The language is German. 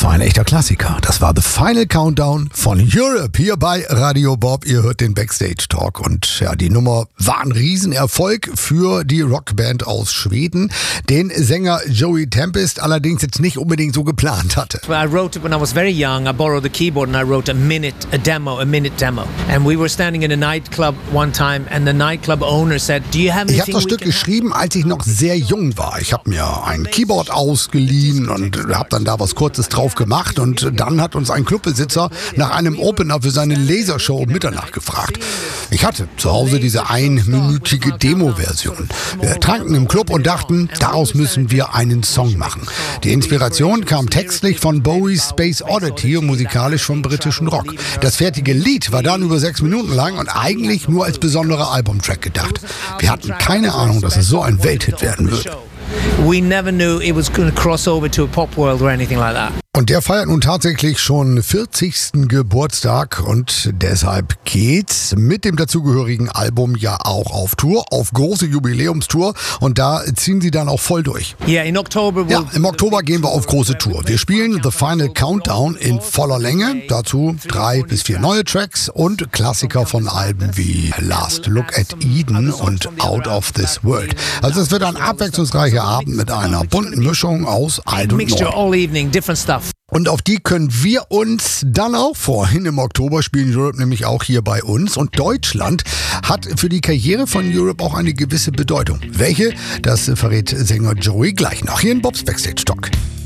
Das war ein echter Klassiker. Das war The Final Countdown von Europe hier bei Radio Bob. Ihr hört den Backstage Talk und ja, die Nummer war ein Riesenerfolg für die Rockband aus Schweden, den Sänger Joey Tempest allerdings jetzt nicht unbedingt so geplant hatte. I wrote it when I was very young. I borrowed the keyboard and I wrote a minute demo. And we were standing in a nightclub one time and the nightclub owner said, "Do you have anything?" Ich habe das Stück geschrieben, als ich noch sehr jung war. Ich habe mir ein Keyboard ausgeliehen und habe dann da was Kurzes drauf gemacht und dann hat uns ein Clubbesitzer nach einem Opener für seine Lasershow um Mitternacht gefragt. Ich hatte zu Hause diese einminütige Demo-Version. Wir tranken im Club und dachten, daraus müssen wir einen Song machen. Die Inspiration kam textlich von Bowies Space Oddity und musikalisch vom britischen Rock. Das fertige Lied war dann über 6 Minuten lang und eigentlich nur als besonderer Albumtrack gedacht. Wir hatten keine Ahnung, dass es so ein Welthit werden würde. We never knew it was going to cross over to a pop world or anything like that. Und der feiert nun tatsächlich schon 40. Geburtstag und deshalb geht's mit dem dazugehörigen Album ja auch auf Tour, auf große Jubiläumstour und da ziehen sie dann auch voll durch. Yeah, in October ja, im Oktober gehen wir auf große Tour. Wir spielen The Final Countdown in voller Länge, dazu 3 bis 4 neue Tracks und Klassiker von Alben wie Last Look at Eden und Out of This World. Also es wird ein abwechslungsreicher Abend mit einer bunten Mischung aus alt und neu. all evening, different stuff. Und auf die können wir uns dann auch freuen. Im Oktober spielen Europe nämlich auch hier bei uns. Und Deutschland hat für die Karriere von Europe auch eine gewisse Bedeutung. Welche? Das verrät Sänger Joey gleich noch hier in Bobs Backstage Talk.